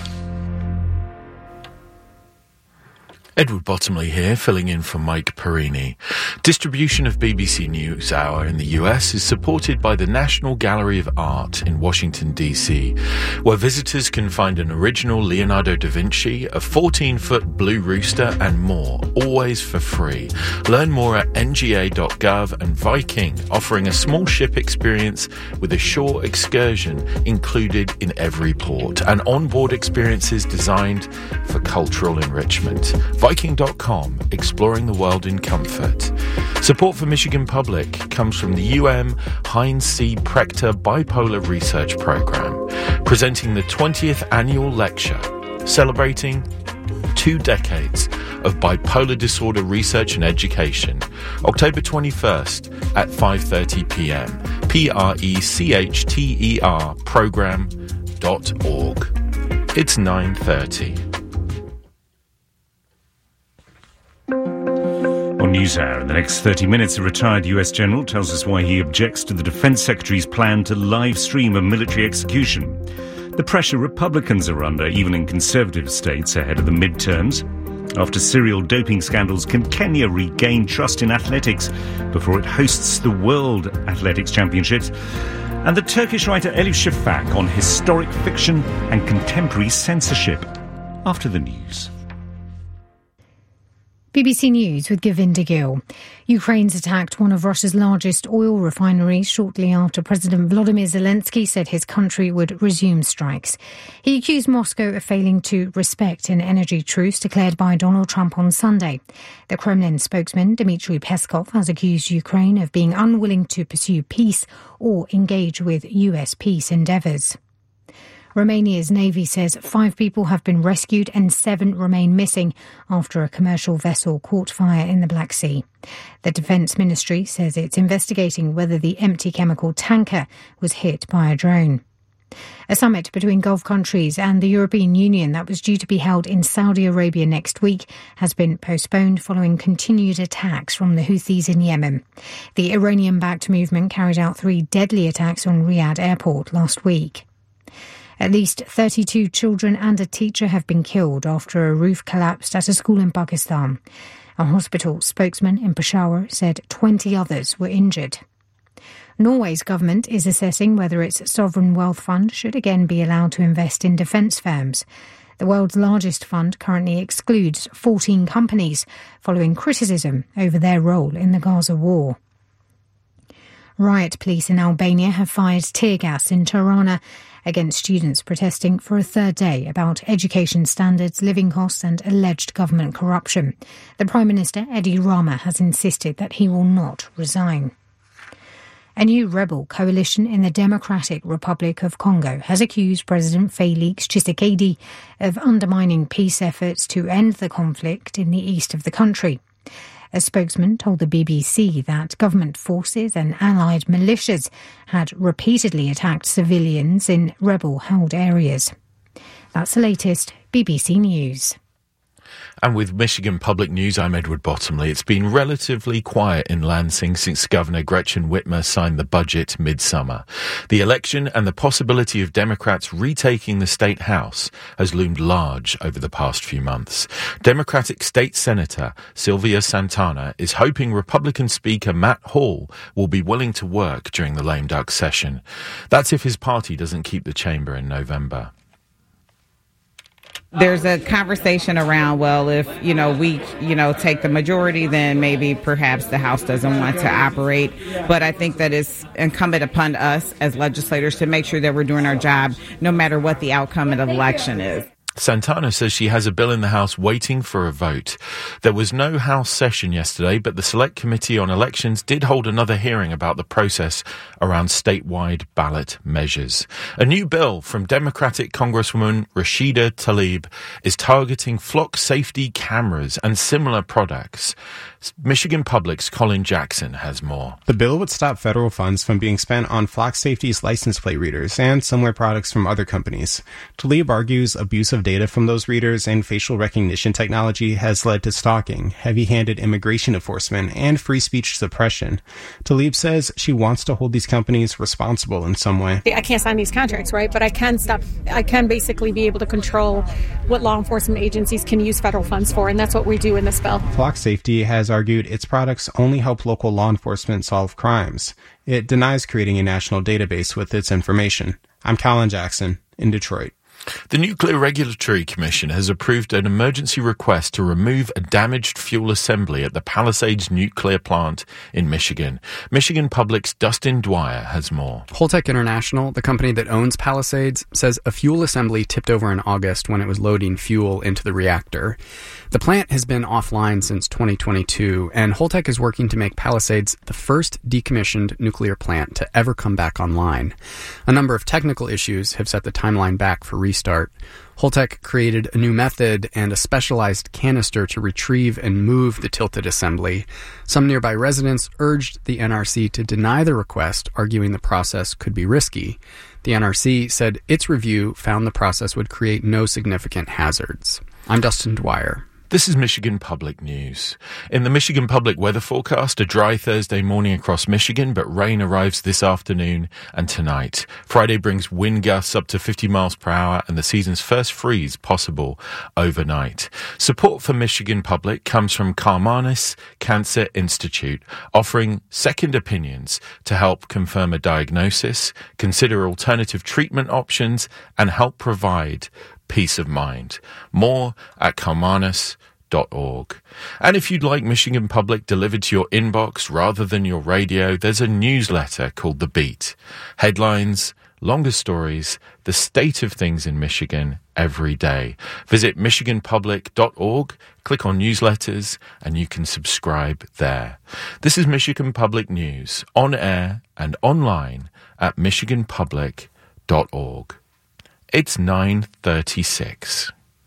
Edward Bottomley here, filling in for Mike Perini. Distribution of B B C NewsHour in the U S is supported by the National Gallery of Art in Washington, D C, where visitors can find an original Leonardo da Vinci, a fourteen-foot blue rooster, and more, always for free. Learn more at N G A dot gov, and Viking, offering a small ship experience with a shore excursion included in every port, and onboard experiences designed for cultural enrichment. Viking dot com, exploring the world in comfort. Support for Michigan Public comes from the U M Heinz C. Prechter Bipolar Research Program, presenting the twentieth annual lecture, celebrating two decades of bipolar disorder research and education, October twenty-first at five thirty p.m. P R E C H T E R program dot org. It's nine thirty. On NewsHour, in the next thirty minutes, a retired U S general tells us why he objects to the Defence Secretary's plan to live stream a military execution. The pressure Republicans are under, even in conservative states, ahead of the midterms. After serial doping scandals, can Kenya regain trust in athletics before it hosts the World Athletics Championships? And the Turkish writer Elif Shafak on historic fiction and contemporary censorship. After the news. B B C News with Govinda Gill. Ukraine's attacked one of Russia's largest oil refineries shortly after President Volodymyr Zelensky said his country would resume strikes. He accused Moscow of failing to respect an energy truce declared by Donald Trump on Sunday. The Kremlin spokesman Dmitry Peskov has accused Ukraine of being unwilling to pursue peace or engage with U S peace endeavours. Romania's Navy says five people have been rescued and seven remain missing after a commercial vessel caught fire in the Black Sea. The Defence Ministry says it's investigating whether the empty chemical tanker was hit by a drone. A summit between Gulf countries and the European Union that was due to be held in Saudi Arabia next week has been postponed following continued attacks from the Houthis in Yemen. The Iranian-backed movement carried out three deadly attacks on Riyadh airport last week. At least thirty-two children and a teacher have been killed after a roof collapsed at a school in Pakistan. A hospital spokesman in Peshawar said twenty others were injured. Norway's government is assessing whether its sovereign wealth fund should again be allowed to invest in defence firms. The world's largest fund currently excludes fourteen companies following criticism over their role in the Gaza war. Riot police in Albania have fired tear gas in Tirana against students protesting for a third day about education standards, living costs and alleged government corruption. The Prime Minister, Edi Rama, has insisted that he will not resign. A new rebel coalition in the Democratic Republic of Congo has accused President Felix Tshisekedi of undermining peace efforts to end the conflict in the east of the country. A spokesman told the B B C that government forces and allied militias had repeatedly attacked civilians in rebel-held areas. That's the latest B B C News. And with Michigan Public News, I'm Edward Bottomley. It's been relatively quiet in Lansing since Governor Gretchen Whitmer signed the budget midsummer. The election and the possibility of Democrats retaking the state house has loomed large over the past few months. Democratic State Senator Sylvia Santana is hoping Republican Speaker Matt Hall will be willing to work during the lame duck session. That's if his party doesn't keep the chamber in November. There's a conversation around, well, if, you know, we, you know, take the majority, then maybe perhaps the House doesn't want to operate. But I think that it's incumbent upon us as legislators to make sure that we're doing our job no matter what the outcome of the election is. Santana says she has a bill in the House waiting for a vote. There was no House session yesterday, but the Select Committee on Elections did hold another hearing about the process around statewide ballot measures. A new bill from Democratic Congresswoman Rashida Tlaib is targeting flock safety cameras and similar products. Michigan Public's Colin Jackson has more. The bill would stop federal funds from being spent on Flock Safety's license plate readers and similar products from other companies. Tlaib argues abuse of data from those readers and facial recognition technology has led to stalking, heavy-handed immigration enforcement, and free speech suppression. Tlaib says she wants to hold these companies responsible in some way. I can't sign these contracts, right? But I can stop. I can basically be able to control what law enforcement agencies can use federal funds for, and that's what we do in this bill. Flock Safety has argued its products only help local law enforcement solve crimes. It denies creating a national database with its information. I'm Colin Jackson in Detroit. The Nuclear Regulatory Commission has approved an emergency request to remove a damaged fuel assembly at the Palisades nuclear plant in Michigan. Michigan Public's Dustin Dwyer has more. Holtec International, the company that owns Palisades, says a fuel assembly tipped over in August when it was loading fuel into the reactor. The plant has been offline since twenty twenty-two, and Holtec is working to make Palisades the first decommissioned nuclear plant to ever come back online. A number of technical issues have set the timeline back for restart. Holtec created a new method and a specialized canister to retrieve and move the tilted assembly. Some nearby residents urged the N R C to deny the request, arguing the process could be risky. The N R C said its review found the process would create no significant hazards. I'm Dustin Dwyer. This is Michigan Public News. In the Michigan Public weather forecast, a dry Thursday morning across Michigan, but rain arrives this afternoon and tonight. Friday brings wind gusts up to fifty miles per hour and the season's first freeze possible overnight. Support for Michigan Public comes from Karmanos Cancer Institute, offering second opinions to help confirm a diagnosis, consider alternative treatment options, and help provide peace of mind. More at karmanos dot org. And if you'd like Michigan Public delivered to your inbox rather than your radio, there's a newsletter called The Beat. Headlines, longer stories, the state of things in Michigan every day. Visit michigan public dot org, click on newsletters, and you can subscribe there. This is Michigan Public News, on air and online at michigan public dot org. It's nine thirty-six.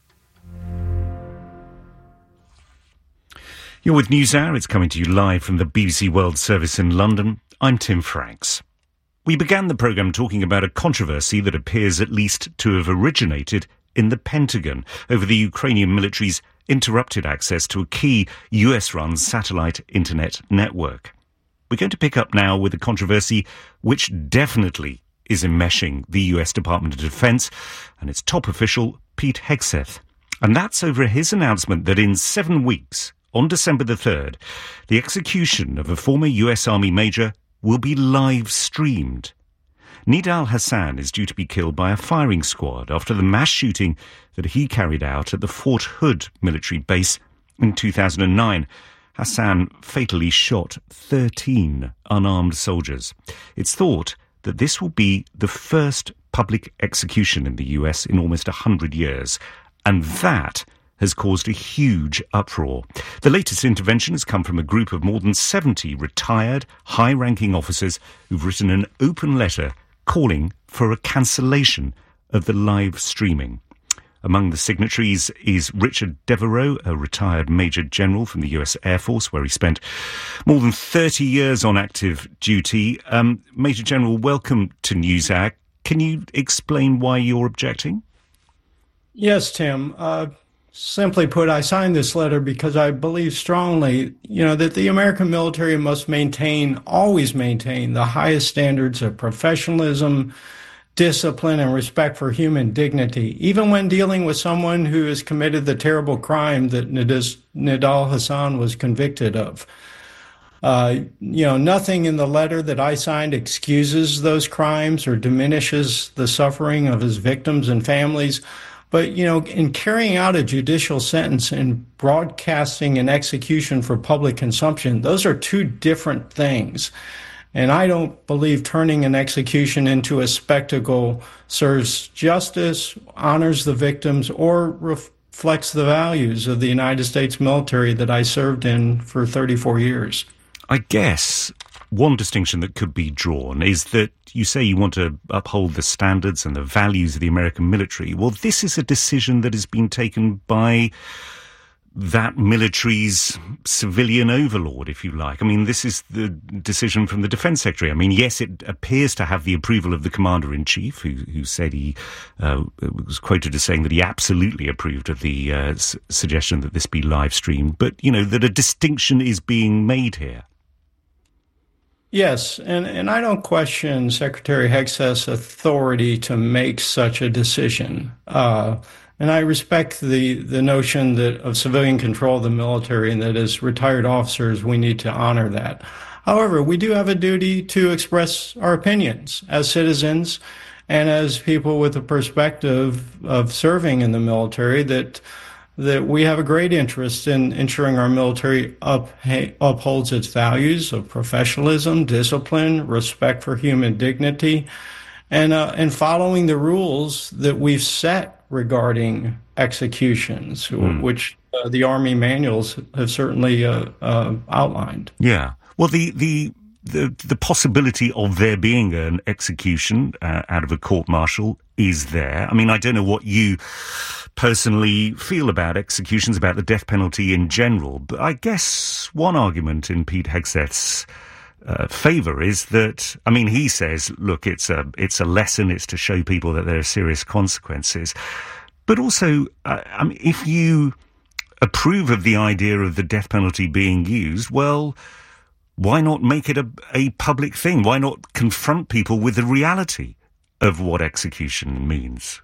You're with NewsHour. It's coming to you live from the B B C World Service in London. I'm Tim Franks. We began the programme talking about a controversy that appears at least to have originated in the Pentagon over the Ukrainian military's interrupted access to a key U S-run satellite internet network. We're going to pick up now with a controversy which definitely is enmeshing the U S Department of Defense and its top official, Pete Hegseth. And that's over his announcement that in seven weeks, on December the third, the execution of a former U S Army major will be live-streamed. Nidal Hassan is due to be killed by a firing squad after the mass shooting that he carried out at the Fort Hood military base in two thousand nine. Hassan fatally shot thirteen unarmed soldiers. It's thought that this will be the first public execution in the U S in almost one hundred years, and that has caused a huge uproar. The latest intervention has come from a group of more than seventy retired, high-ranking officers who've written an open letter calling for a cancellation of the live streaming. Among the signatories is Richard Devereaux, a retired Major General from the U S Air Force, where he spent more than thirty years on active duty. Um, Major General, welcome to NewsHour. Can you explain why you're objecting? Yes, Tim. Uh, simply put, I signed this letter because I believe strongly, you know, that the American military must maintain, always maintain, the highest standards of professionalism, discipline, and respect for human dignity, even when dealing with someone who has committed the terrible crime that Nidal Hassan was convicted of. Uh, you know, nothing in the letter that I signed excuses those crimes or diminishes the suffering of his victims and families. But, you know, in carrying out a judicial sentence and broadcasting an execution for public consumption, those are two different things. And I don't believe turning an execution into a spectacle serves justice, honors the victims, or reflects the values of the United States military that I served in for thirty-four years. I guess one distinction that could be drawn is that you say you want to uphold the standards and the values of the American military. Well, this is a decision that has been taken by that military's civilian overlord, if you like. I mean, this is the decision from the Defense Secretary. I mean, yes, it appears to have the approval of the Commander-in-Chief, who, who said he uh, was quoted as saying that he absolutely approved of the uh, s- suggestion that this be live-streamed, but, you know, that a distinction is being made here. Yes, and, and I don't question Secretary Hegseth's authority to make such a decision. Uh, and I respect the, the notion that of civilian control of the military, and that as retired officers, we need to honor that. However, we do have a duty to express our opinions as citizens, and as people with a perspective of serving in the military, that that we have a great interest in ensuring our military up, upholds its values of professionalism, discipline, respect for human dignity, and uh, and following the rules that we've set regarding executions, mm. which uh, the Army manuals have certainly uh, uh, outlined. Yeah. Well, the the the, the possibility of there being an execution uh, out of a court-martial is there. I mean, I don't know what you personally feel about executions, about the death penalty in general, but I guess one argument in Pete Hegseth's uh, favour is that, I mean, he says, look, it's a it's a lesson, it's to show people that there are serious consequences. But also, uh, I mean, if you approve of the idea of the death penalty being used, well, why not make it a, a public thing? Why not confront people with the reality of what execution means?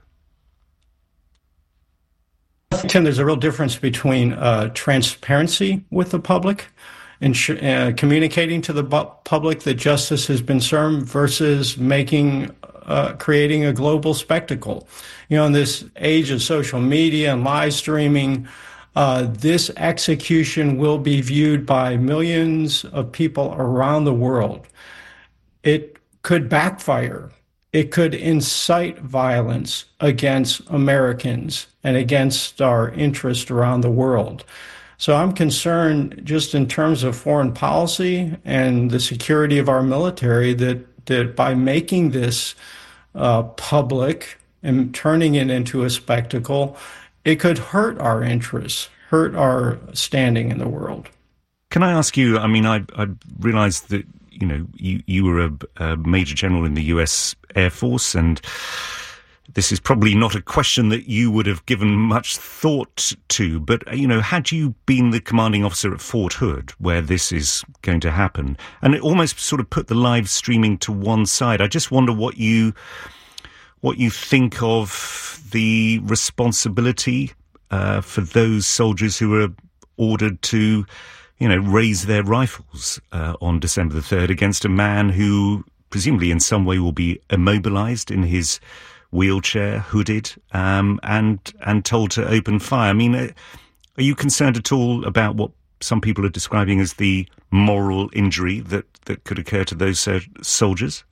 Tim, there's a real difference between uh, transparency with the public and sh- uh, communicating to the bu- public that justice has been served versus making, uh, creating a global spectacle. You know, in this age of social media and live streaming, uh, this execution will be viewed by millions of people around the world. It could backfire. It could incite violence against Americans and against our interest around the world. So I'm concerned just in terms of foreign policy and the security of our military that, that by making this uh, public and turning it into a spectacle, it could hurt our interests, hurt our standing in the world. Can I ask you, I mean, I, I realized that you know, you, you were a, a Major General in the U S Air Force, and this is probably not a question that you would have given much thought to, but, you know, had you been the commanding officer at Fort Hood, where this is going to happen, and it almost sort of put the live streaming to one side, I just wonder what you, what you think of the responsibility uh, for those soldiers who were ordered to, you know, raise their rifles uh, on December the third against a man who presumably in some way will be immobilized in his wheelchair, hooded, um, and and told to open fire. I mean, are you concerned at all about what some people are describing as the moral injury that, that could occur to those uh, soldiers?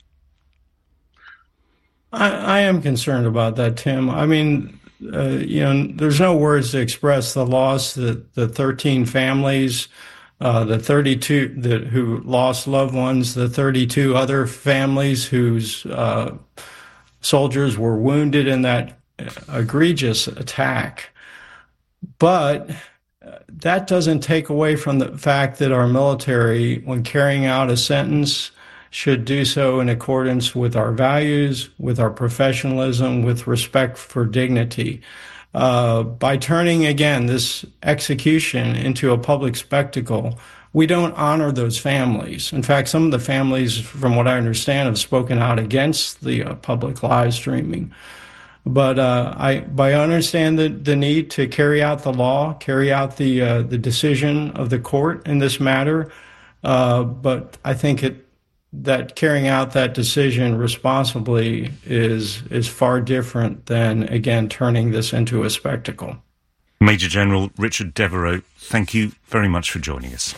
I, I am concerned about that, Tim. I mean, uh, you know, there's no words to express the loss that the thirteen families, Uh, the thirty-two that who lost loved ones, the thirty-two other families whose uh, soldiers were wounded in that egregious attack. But that doesn't take away from the fact that our military, when carrying out a sentence, should do so in accordance with our values, with our professionalism, with respect for dignity. Uh, by turning, again, this execution into a public spectacle, we don't honor those families. In fact, some of the families, from what I understand, have spoken out against the uh, public live streaming. But uh, I, I understand the, the need to carry out the law, carry out the uh, the decision of the court in this matter. Uh, but I think it that carrying out that decision responsibly is is far different than, again, turning this into a spectacle. Major General Richard Devereux, thank you very much for joining us.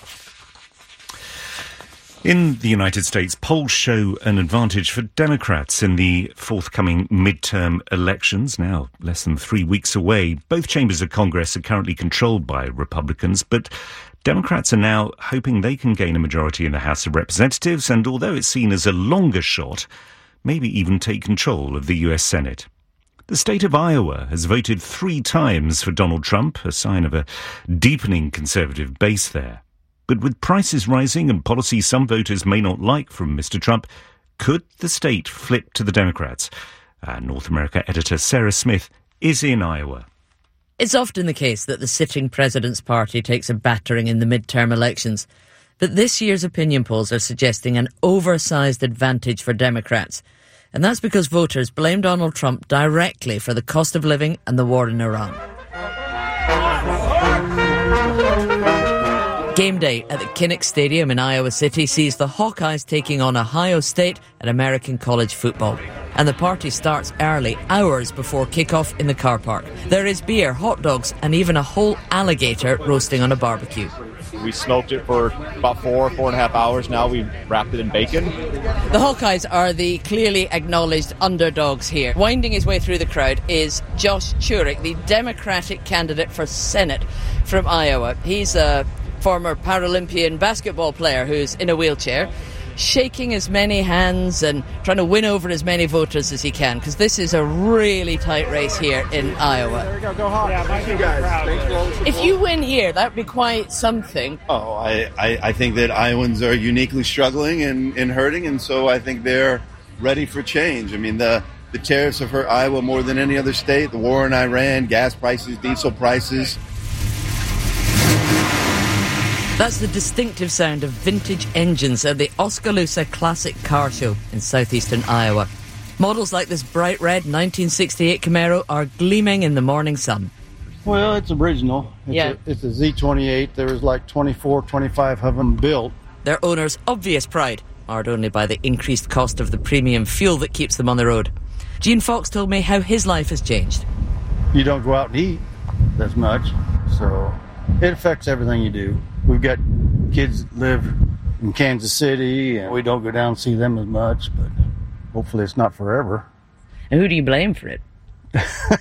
In the United States, polls show an advantage for Democrats in the forthcoming midterm elections, now less than three weeks away. Both chambers of Congress are currently controlled by Republicans, but Democrats are now hoping they can gain a majority in the House of Representatives, and although it's seen as a longer shot, maybe even take control of the U S Senate. The state of Iowa has voted three times for Donald Trump, a sign of a deepening conservative base there. But with prices rising and policies some voters may not like from Mister Trump, could the state flip to the Democrats? Our North America editor Sarah Smith is in Iowa. It's often the case that the sitting president's party takes a battering in the midterm elections. But this year's opinion polls are suggesting an oversized advantage for Democrats. And that's because voters blame Donald Trump directly for the cost of living and the war in Iran. Game day at the Kinnick Stadium in Iowa City sees the Hawkeyes taking on Ohio State at American college football. And the party starts early, hours before kickoff in the car park. There is beer, hot dogs, and even a whole alligator roasting on a barbecue. We smoked it for about four, four and a half hours now. We wrapped it in bacon. The Hawkeyes are the clearly acknowledged underdogs here. Winding his way through the crowd is Josh Churich, the Democratic candidate for Senate from Iowa. He's a former Paralympian basketball player who's in a wheelchair, shaking as many hands and trying to win over as many voters as he can, because this is a really tight race here in Iowa. There we go, go Hawks. Yeah, thank you guys. Thanks for all the support. If you win here, that would be quite something. Oh, I, I, I think that Iowans are uniquely struggling and, and hurting, and so I think they're ready for change. I mean, the, the tariffs have hurt Iowa more than any other state. The war in Iran, gas prices, diesel prices. That's the distinctive sound of vintage engines at the Oskaloosa Classic Car Show in southeastern Iowa. Models like this bright red nineteen sixty-eight Camaro are gleaming in the morning sun. Well, it's original. It's yeah. A, it's a Z twenty-eight. There was like twenty-four, twenty-five of them built. Their owner's obvious pride, marred only by the increased cost of the premium fuel that keeps them on the road. Gene Fox told me how his life has changed. You don't go out and eat as much, so it affects everything you do. We've got kids that live in Kansas City, and we don't go down and see them as much, but hopefully it's not forever. And who do you blame for it?